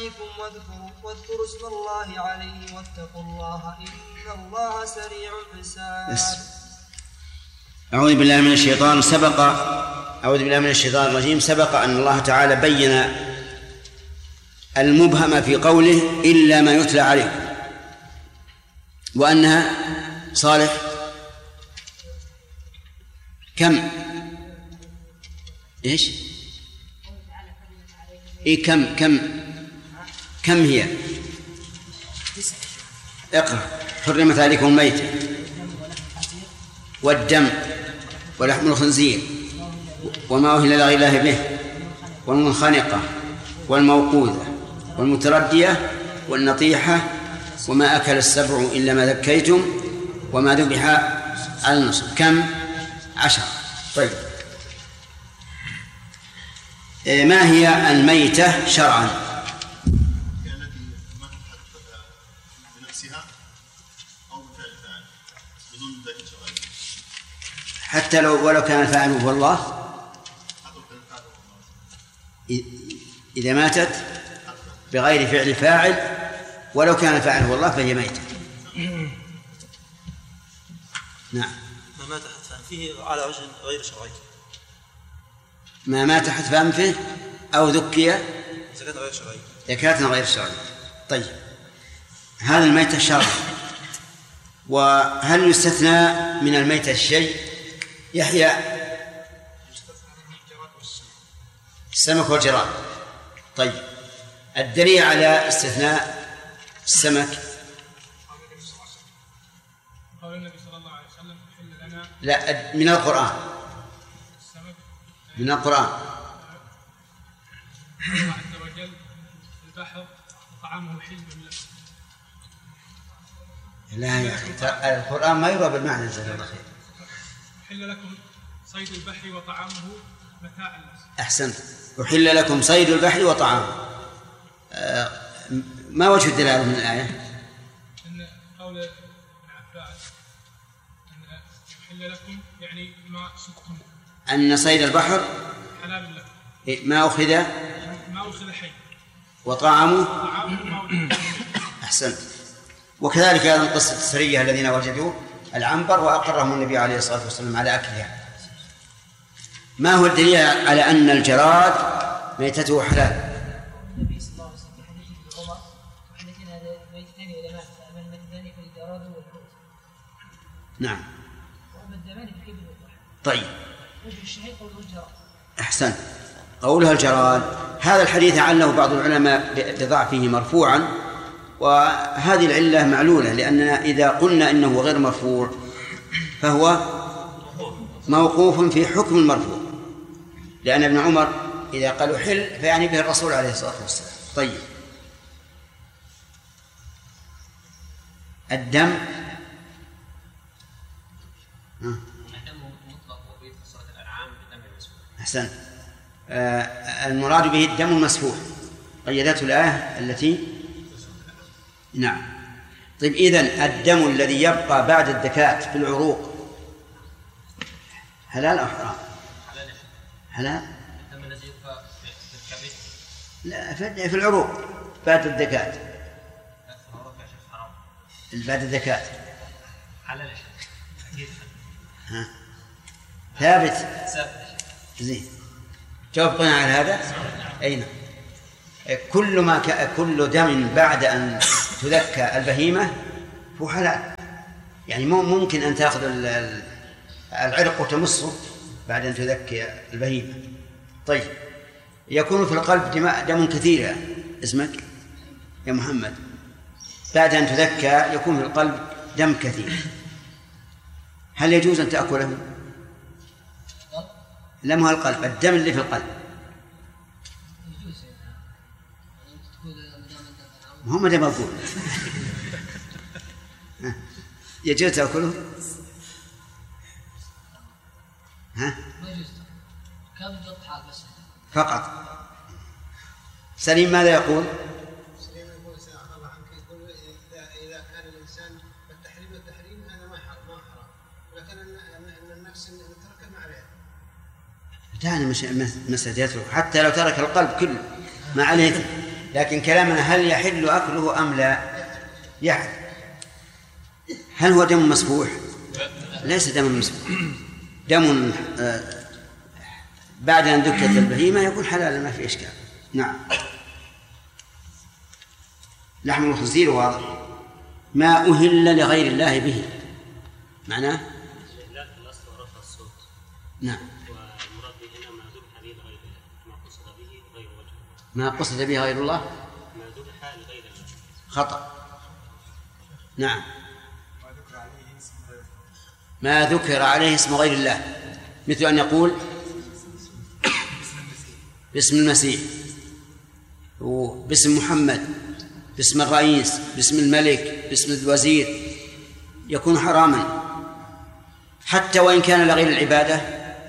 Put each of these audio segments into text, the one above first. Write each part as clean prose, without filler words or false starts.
واذكروا اسم الله عليه واتقوا الله إن الله سريع الحساب. أعوذ بالله من الشيطان الرجيم. سبق أن الله تعالى بين المبهم في قوله إلا ما يتلى عليه، وأنها صالح كم إيش إيه كم هي؟ اقرأ. حرمت عليكم الميتة والدم ولحم الخنزير وما أهل لغير الله به والمنخنقة والموقوذة والمتردية والنطيحة وما أكل السبع إلا ما ذكيتم وما ذبح على النصب. كم؟ 10. طيب، ما هي الميتة شرعا؟ حتى ولو كان الفاعل هو الله، إذا ماتت بغير فعل فاعل ولو كان الفاعل هو الله فهي ميتة. نعم. ما مات حتف أنفه على وجه غير شرعي. ما مات حتف أنفه أو ذكي زكاة غير شرعية. طيب، هذا الميتة الشرعي. وهل يستثنى من الميتة الشيء؟ يحيى. السمك والجراد. طيب، الدليل على استثناء السمك قال النبي صلى الله عليه وسلم حل لنا. لا، من القرآن. السمك من القرآن. الله عز وجل في البحر طعامه حل لنا. لا، القرآن ما يروى بالمعنى. جزاك الله خير. حل لكم صيد البحر وطعامه متاعا لكم. أحسنت. أحل لكم صيد البحر وطعامه. ما وجه الدلالة من الآية؟ أن قول ابن عباس أن أحل لكم يعني ما صدتم، أن صيد البحر حلال لكم، ما أخذ حي، وطعامه أحسنت. وكذلك هذا قصة السرية الذين وجدوا العنبر وأقرهم النبي عليه الصلاة والسلام على أكلها. ما هو الدليل على أن الجراد ميتته حلال؟ النبي صلى الله عليه وسلم في حديث ابن عمر وحديثين هذا ميتتين إذا مات فأما الميتتان فالجراد والحوت. نعم. وأما الدمان فالكبد والضحى. طيب. وجه الشهيد قوله الجراد. أحسن. قولها الجراد. هذا الحديث عله بعض العلماء بضعفه مرفوعا، وهذه العلة معلولة، لأننا إذا قلنا إنه غير مرفوع فهو موقوف في حكم المرفوع، لأن ابن عمر إذا قالوا حل فيعني به الرسول عليه الصلاة والسلام. طيب، الدم أحسن. المراد به الدم المسفوح، قيدته الآية التي نعم. طيب، إذن الدم الذي يبقى بعد الدكات في العروق حلال أو حرام؟ حلال. الدم الذي يبقى في الكبد لا، في العروق بعد الدكات. بعد الدكات حلال. ثابت. زين، جاوب قناع على هذا. أين كل دم بعد أن تذكى البهيمة هو حلال. يعني ممكن أن تأخذ العرق وتمصه بعد أن تذكي البهيمة. طيب، يكون في القلب دم كثير. اسمك يا محمد. بعد أن تذكى يكون في القلب دم كثير، هل يجوز أن تأكله؟ لم هو القلب، الدم اللي في القلب. هم دم أقول يجوز تأكله؟ ها؟ فقط. سليم ماذا يقول؟ سليم يقول الله عنك، يقول إذا كان الإنسان التحريم هذا ما حرام، ولكن أن النفس إن ترك ما عليه. دعني مسألة يترك، حتى لو ترك القلب كله ما عليه. لكن كلامنا هل يحل أكله أم لا؟ يحل. هل هو دم مسفوح؟ ليس دم مسفوح، دم بعد أن دكت البهيمة يكون حلالا ما في إشكال. نعم. لحم الخنزير واضح، ما أهل لغير الله به معناه الأصل رفع الصوت. نعم. والمراد به هنا ما ذبح به لغير الله، ما قصد به غير وجهه. ما قصد به غير الله ما ذبح لغير الله خطأ. نعم. ما ذكر عليه اسم غير الله، مثل أن يقول باسم المسيح وباسم محمد، باسم الرئيس، باسم الملك، باسم الوزير، يكون حراما حتى وإن كان لغير العبادة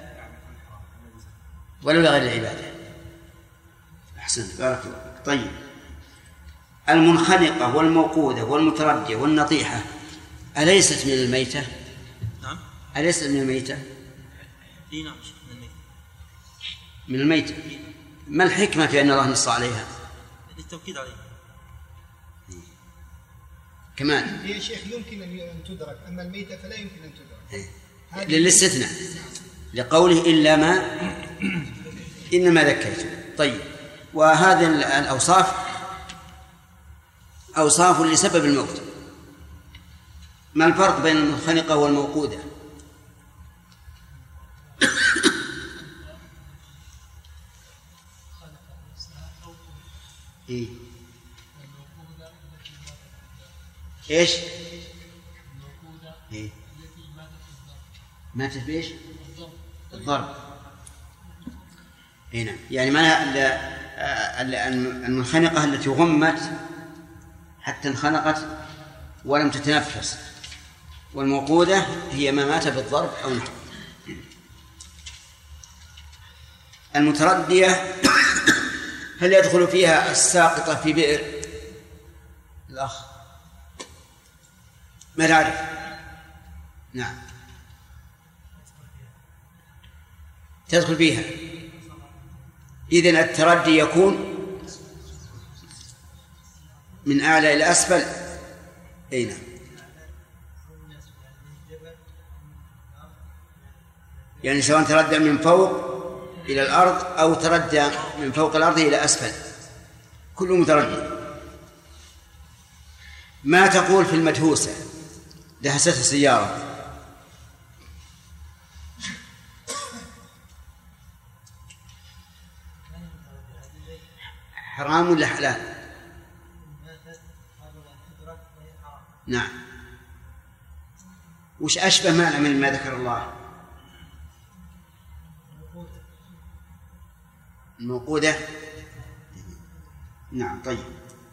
ولو لغير العبادة. أحسنت، بارك الله. طيب، المنخنقة والموقوذة والمتردية والنطيحة أليست من الميتة؟ نعم. أليست من الميتة؟ إيه نعم، من الميتة. من الميتة. ما الحكمة في أن الله نص عليها؟ للتوكيد عليه. كمان هي شيخ يمكن أن تدرك، أما الميتة فلا يمكن أن تدرك. للاستثناء لقوله إلا ما إنما ذكيت. طيب، وهذه الأوصاف أوصاف لسبب الموت. ما الفرق بين المنخنقة والموقوذة؟ إيه؟ إيش؟ إيه؟ ماتت بإيش؟ الضرب. هنا يعني معناها المنخنقة التي غمت حتى انخنقت ولم تتنفس، والموقوذة هي ما مات بالضرب أو نحو. المتردية هل يدخل فيها الساقطة في بئر؟ الأخ ما تعرف؟ نعم، تدخل فيها. إذن التردي يكون من أعلى إلى أسفل. أي نعم، يعني سواء تردى من فوق إلى الأرض أو تردى من فوق الأرض إلى أسفل، كله متردي. ما تقول في المدهوسة دهستها سيارة؟ حرام ولا حلال؟ نعم. وش أشبه معنى من ما ذكر الله؟ الموقودة. نعم. طيب،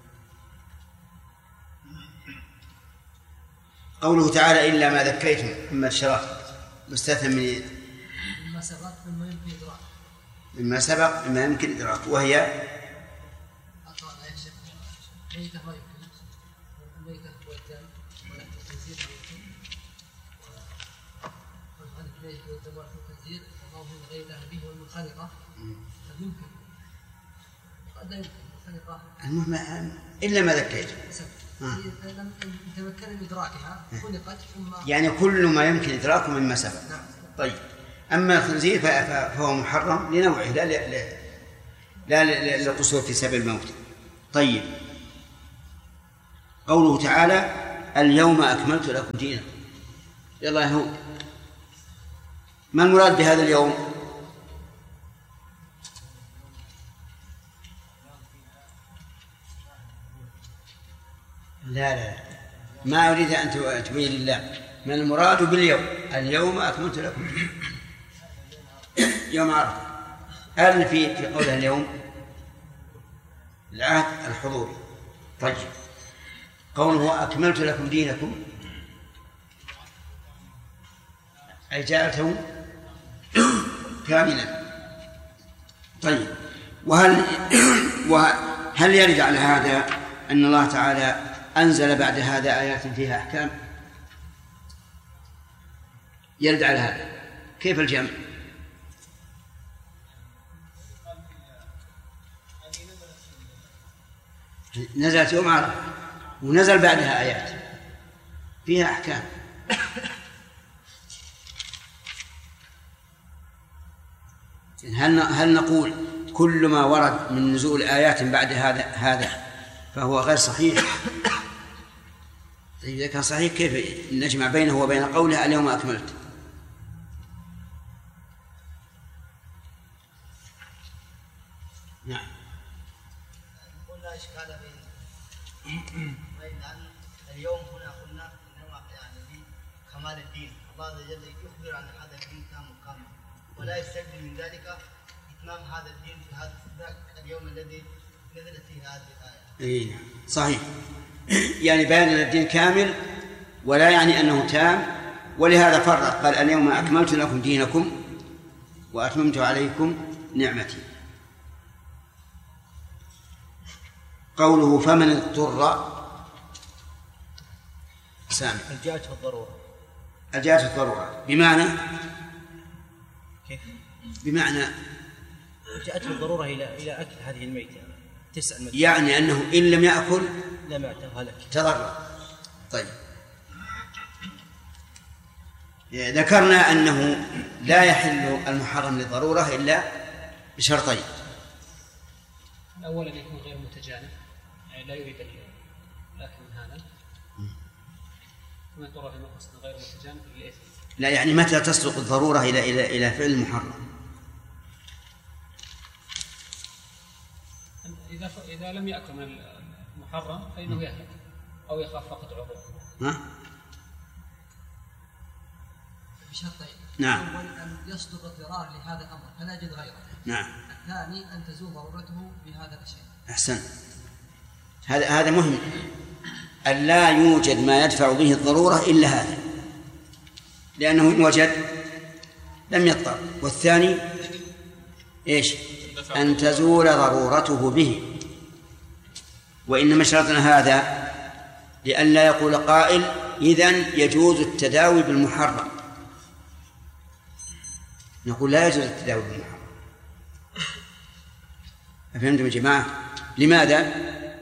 قوله تعالى إلا ما ذكيتم مما الشراب مستثنى من مما سبق مما يمكن إدراك، مما سبق مما يمكن إدراك، وهي أقرأ لا يشك ميتة ما يمكن، الميتة والدم ولحم الخنزير ما يمكن، والغنم الميت والدم ولحم الخنزير الله من غير ذهبه والمنخنقة قد يمكن قد لا يمكن. المنخنقة المهم إلا ما ذكيتم لم يتمكن من إدراكها خلقت ثم يعني كل ما يمكن إدراكه مما سبق. طيب، أما الخنزير فهو محرم لنوعه لا للقصور في سبب الموت. طيب، قوله تعالى اليوم أكملت لكم دينكم. يلا يا هود، ما المراد بهذا اليوم؟ لا ما أريد أن تبين لله ما المراد باليوم. اليوم أكملت لكم يوم عرفة. هل في قولها اليوم العهد الحضوري؟ طيب، قوله أكملت لكم دينكم أي جعلته كاملا. طيب، وهل يرد على هذا أن الله تعالى أنزل بعد هذا آيات فيها أحكام؟ يرد على هذا. كيف الجمع؟ نزلت يوم عرفة ونزل بعدها آيات فيها أحكام. هل نقول كل ما ورد من نزول آيات بعد هذا فهو غير صحيح؟ إذا كان صحيح كيف نجمع بينه وبين قوله اليوم أكملت؟ نعم. قلنا إشكال بين اليوم هنا قلنا إنه يعني كمال الدين، الله عز وجل يخبر عن هذا الدين كامل ولا يستلزم من ذلك إتمام هذا الدين في هذا اليوم الذي نزلت فيه هذه الآية. إيه صحيح. يعني بيان الدين كامل ولا يعني أنه تام، ولهذا فرق قال اليوم أكملت لكم دينكم وأتممت عليكم نعمتي. قوله فمن اضطر سامع جاءته الضرورة. جاءته الضرورة بمعنى كيف؟ بمعنى جاءته الضرورة إلى أكل هذه الميتة 9 الميتة، يعني أنه إن لم يأكل لم يعتها تضرر. طيب ذكرنا أنه لا يحل المحرم للضرورة إلا بشرطين. الأول أن يكون غير متجانف، يعني لا يريد الأكل من هذا، ثم يضطر في مقصد غير متجانف للإثم. لا يعني متى تسلق الضرورة إلى فعل المحرم؟ إذا لم يأكل من المحرم فإنه يهلك أو يخاف فقد عضو. بشرطين. نعم. أول أن يصدر اضطرار لهذا الأمر فلا يجد غيره. نعم. الثاني أن تزول ضرورته بهذا الشيء. أحسن. هذا مهم، أن لا يوجد ما يدفع به الضرورة إلا هذا، لأنه إن وجد لم يضطر. والثاني إيش؟ أن تزول ضرورته به. وإنما شرطنا هذا لئلا يقول قائل إذن يجوز التداوي بالمحرم. نقول لا يجوز التداوي بالمحرم. أفهمتم يا جماعة؟ لماذا؟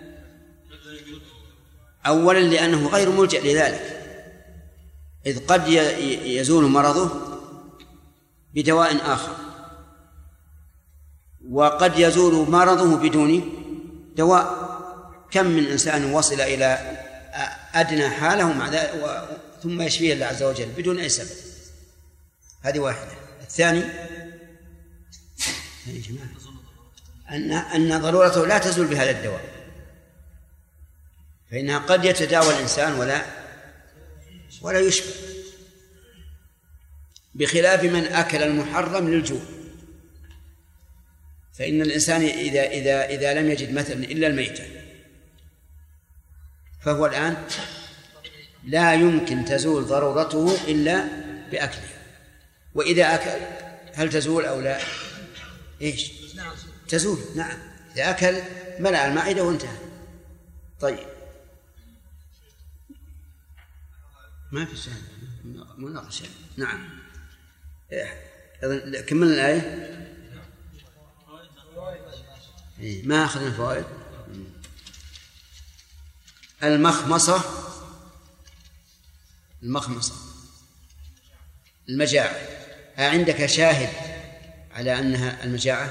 أولا لأنه غير ملجأ لذلك، إذ قد يزول مرضه بدواء آخر، وقد يزول مرضه بدون دواء. كم من إنسان وصل إلى أدنى حاله مع ذلك ثم يشفيه الله عز وجل بدون أي سبب. هذه واحدة. الثاني يا جماعة أن ضرورته لا تزول بهذا الدواء، فإنها قد يتداوى الإنسان ولا يشفى، بخلاف من أكل المحرم للجوع. فإن الإنسان إذا لم يجد مثلا إلا الميتة فهو الآن لا يمكن تزول ضرورته إلا بأكله. وإذا أكل هل تزول أو لا؟ إيش؟ تزول. نعم، إذا أكل ملأ المعدة وانتهى. طيب ما في شيء مناقشة. نعم كملنا الآية. ما أخذنا الفوائد. المخمصة المجاعة. عندك شاهد على أنها المجاعة؟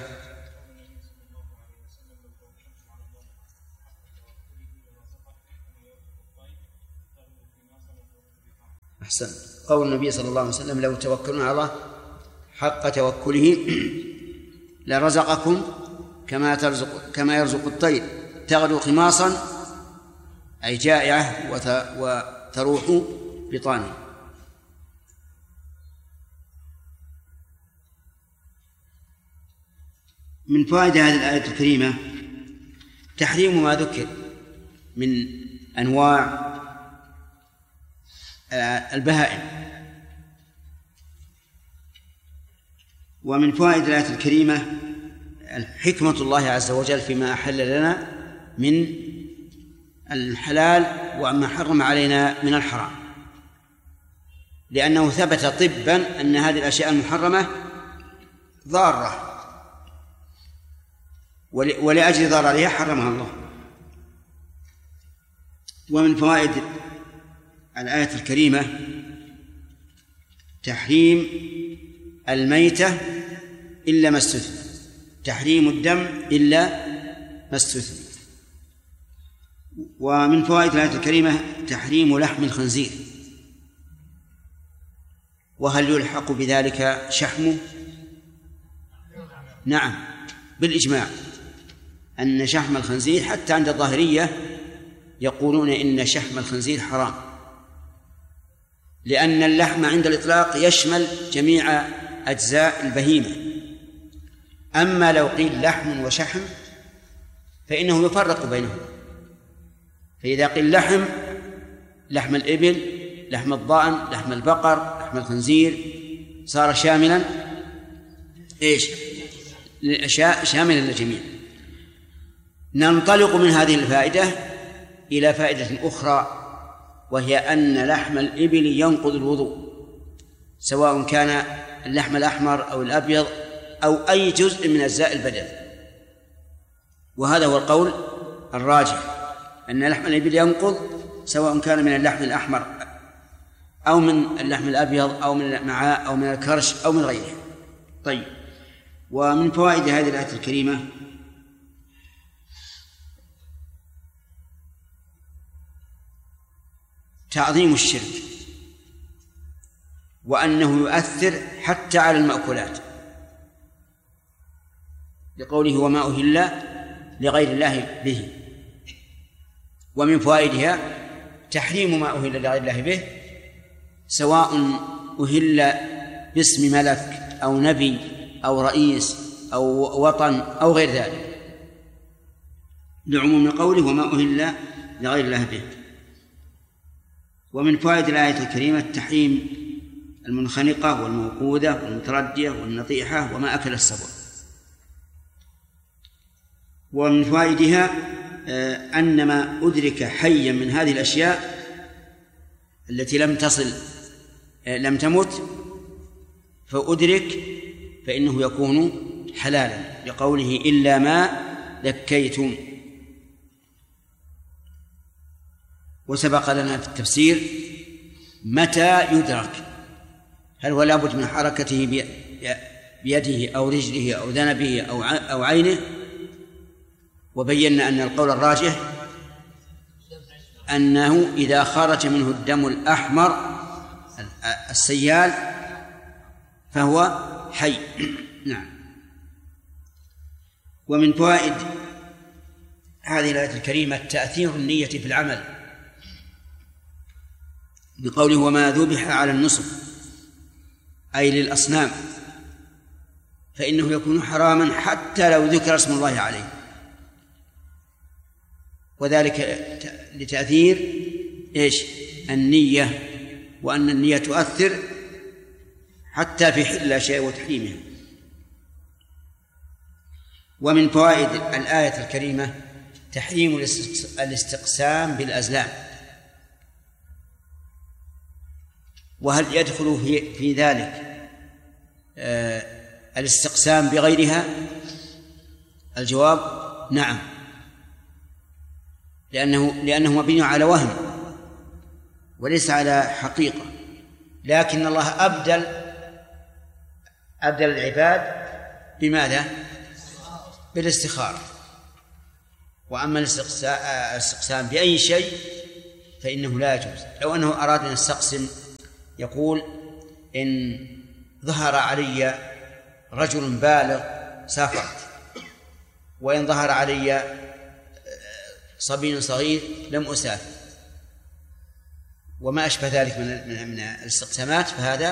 أحسن. قول النبي صلى الله عليه وسلم لو توكلون على الله حق توكله لرزقكم كما يرزق الطير تغدو خماصا، أي جائعة وتروح بطانه. من فائدة هذه الآية الكريمة تحريم ما ذكر من أنواع البهائم. ومن فوائد الآية الكريمة حكمة الله عز وجل فيما أحل لنا من الحلال وما حرم علينا من الحرام، لأنه ثبت طبا أن هذه الأشياء المحرمة ضارة، ولأجل ضررها حرمها الله. ومن فوائد الآية الكريمة تحريم الميتة إلا ما استثنى، تحريم الدم إلا ما استثنى. ومن فوائد الآية الكريمة تحريم لحم الخنزير. وهل يلحق بذلك شحمه؟ نعم، بالإجماع أن شحم الخنزير حتى عند الظاهرية يقولون إن شحم الخنزير حرام، لأن اللحم عند الإطلاق يشمل جميع أجزاء البهيمة. أما لو قيل لحم وشحم فإنه يفرق بينهم، فإذا قيل لحم الإبل، لحم الضأن، لحم البقر، لحم الخنزير، صار شاملا شاملا للجميع. ننطلق من هذه الفائدة إلى فائدة أخرى، وهي أن لحم الإبل ينقض الوضوء، سواء كان اللحم الأحمر أو الأبيض أو أي جزء من أجزاء البدن. وهذا هو القول الراجح، أن لحم الإبل ينقض سواء كان من اللحم الأحمر أو من اللحم الأبيض أو من المعاء أو من الكرش أو من غيره. طيب، ومن فوائد هذه الآية الكريمة تعظيم الشرك، وأنه يؤثر حتى على المأكولات، لقوله وما أهل لغير الله به. ومن فوائدها تحريم ما أهل لغير الله به، سواء أهل باسم ملك أو نبي أو رئيس أو وطن أو غير ذلك، لعموم قوله وما أهل لغير الله به. ومن فوائد الآية الكريمة تحريم المنخنقة والموقودة والمتردية والنطيحة وما أكل السبع. ومن فوائدها أن ما أدرك حيا من هذه الأشياء التي لم تمت فأدرك فإنه يكون حلالا، لقوله إلا ما ذكيتم. وسبق لنا في التفسير متى يدرك، هل هو لابد من حركته بيده أو رجله أو ذنبه أو عينه؟ وبينا أن القول الراجح أنه إذا خرج منه الدم الأحمر السيال فهو حي. نعم. ومن فوائد هذه الآية الكريمة تأثير النية في العمل، بقوله وما ذبح على النصب أي للأصنام، فإنه يكون حراما حتى لو ذكر اسم الله عليه، وذلك لتأثير النية، وأن النية تؤثر حتى في حل الأشياء وتحريمها. ومن فوائد الآية الكريمة تحريم الاستقسام بالأزلام. وهل يدخل في ذلك الاستقسام بغيرها؟ الجواب نعم، لأنه مبني على وهم وليس على حقيقة، لكن الله أبدل العباد بماذا؟ بالاستخارة. وأما الاستقسام بأي شيء فإنه لا يجوز. لو أنه أراد أن يستقسم يقول إن ظهر علي رجل بالغ سافرت، وإن ظهر علي صبي صغير لم أسافر، وما أشبه ذلك من الاستقسامات، فهذا